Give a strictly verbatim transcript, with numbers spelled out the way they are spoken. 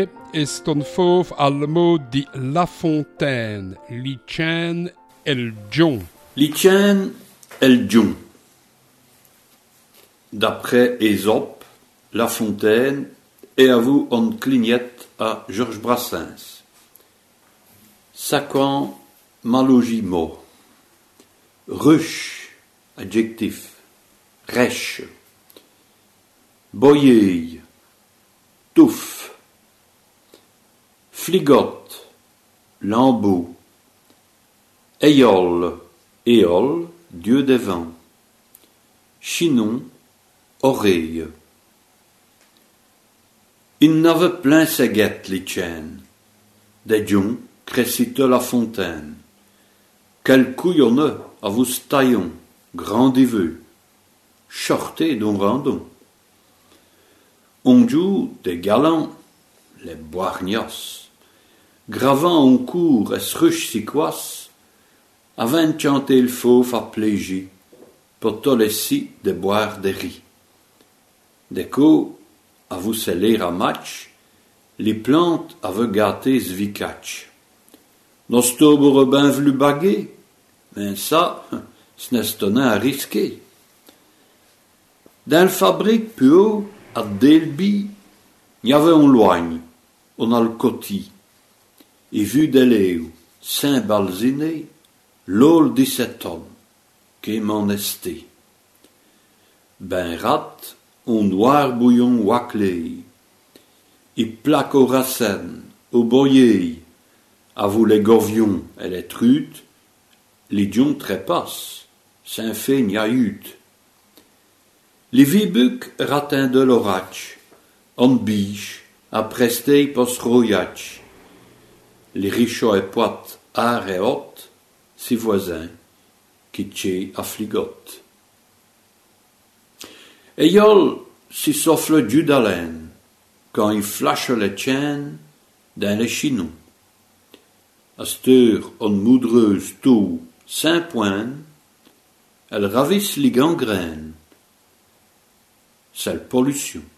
est un fauve al mot di La Fontaine, Licen el John. Licen el John. D'après Ésope, La Fontaine est à vous en clignette à Georges Brassens. Sacan malogi mot. Ruche, adjectif. Rêche. Boyer. Touffe. Fligotte. Lambeau. Éole. Éole, dieu des vents. Chinon. Oreille. Il n'avait plein ses guettes, Licen. Des joncs crescite La Fontaine. Quel couillonneux à vous taillons, grandiveux, shorté d'un randon. On joue des galants, les boirgnos, gravant en cours et sruche siquois, avant de chanter le fauve à plégie, pour tolési de boire des riz. Des coups, à vous sceller à match, les plantes avaient gâté zvicatch. Nostobore ben v'lu baguer, mais ça, ce n'est à risquer. Dans la fabrique plus haut, à Delby, il y avait un loigne, on a le cotis, et vu des léos, Saint-Balziné, l'ôle dix-sept hommes, qui m'en esté. Ben rat, un noir bouillon waclé, et plaque aux racines, au boyer, à vous les govions et les trutes, les dions trépassent, s'infait niaïut. Les vibucs ratin de l'orach, en biche, à prester pos royach. Les richots et poites, art et hôtes, si voisins, qui tché à fligotte. Et yol, si s'offre du d'haleine, quand il flashe les chaînes dans les chinons. Asteur en moudreuse tout saint pointe, elle ravisse les gangrènes. C'est la pollution.